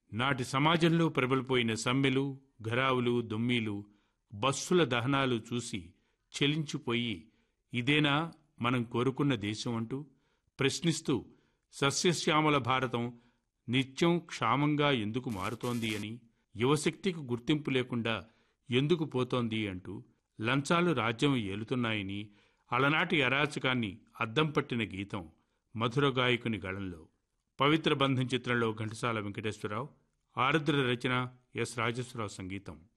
నాటి సమాజంలో ప్రబలిపోయిన సమ్మెలు, ఘరావులు, దొమ్మీలు, బస్సుల దహనాలు చూసి చెలించిపోయి ఇదేనా మనం కోరుకున్న దేశం అంటూ ప్రశ్నిస్తూ సస్యశ్యామల భారతం నిత్యం క్షామంగా ఎందుకు మారుతోంది అని, యువశక్తికి గుర్తింపు లేకుండా ఎందుకు పోతోంది అంటూ లంచాలు రాజ్యం ఏలుతున్నాయని, అలనాటి అరాచకాన్ని అద్దం పట్టిన గీతం మధుర గాయకుని గళంలో. పవిత్ర బంధం చిత్రంలో ఘంటసాల వెంకటేశ్వరరావు, ఆరుద్ర రచన, ఎస్ రాజేశ్వరరావు సంగీతం.